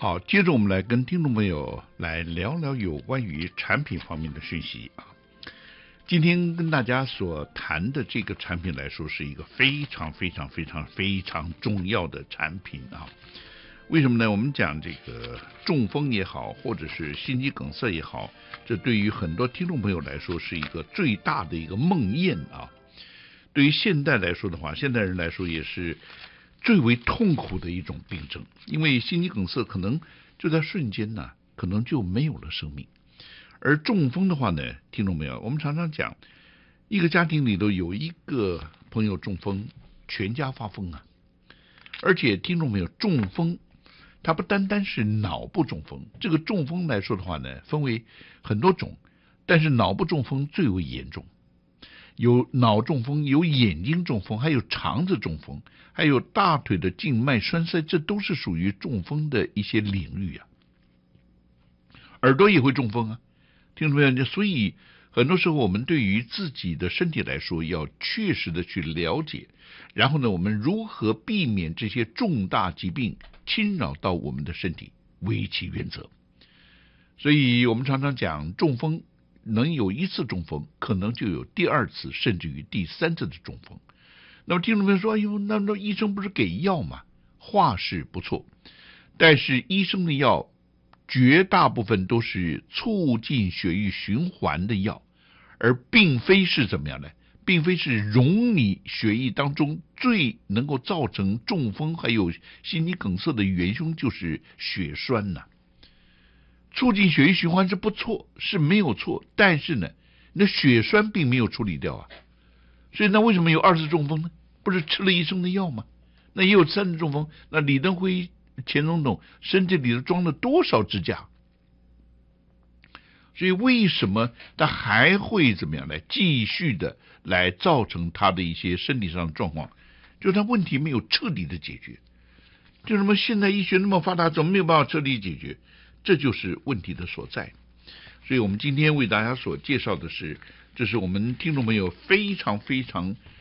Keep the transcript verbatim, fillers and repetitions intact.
好，接着我们来跟听众朋友来聊聊有关于产品方面的讯息啊。今天跟大家所谈的这个产品来说，是一个非常非常非常非常重要的产品啊。为什么呢？我们讲这个中风也好，或者是心肌梗塞也好，这对于很多听众朋友来说是一个最大的一个梦魇啊。对于现代来说的话，现代人来说也是最为痛苦的一种病症，因为心肌梗塞可能就在瞬间呢，可能就没有了生命。而中风的话呢，听众朋友，我们常常讲，一个家庭里头有一个朋友中风，全家发疯啊。而且听众朋友，中风它不单单是脑部中风，这个中风来说的话呢，分为很多种，但是脑部中风最为严重。有脑中风，有眼睛中风，还有肠子中风，还有大腿的静脉栓塞，这都是属于中风的一些领域啊。耳朵也会中风啊，听众朋友，所以很多时候我们对于自己的身体来说，要确实的去了解，然后呢，我们如何避免这些重大疾病侵扰到我们的身体为其原则。所以我们常常讲中风。能有一次中风，可能就有第二次，甚至于第三次的中风。那么听众朋友说：“哎呦，那那医生不是给药吗？”话是不错，但是医生的药绝大部分都是促进血液循环的药，而并非是怎么样呢？并非是溶你血液当中最能够造成中风还有心肌梗塞的元凶就是血栓呐、啊。促进血液循环是不错，是没有错，但是呢，那血栓并没有处理掉啊，所以那为什么有二次中风呢？不是吃了医生的药吗？那也有三次中风，那李登辉前总统身体里头装了多少支架？所以为什么他还会怎么样来继续的来造成他的一些身体上的状况？就是他问题没有彻底的解决。就什么现在医学那么发达，怎么没有办法彻底解决？这就是问题的所在。所以我们今天为大家所介绍的是，这是我们听众朋友非常非常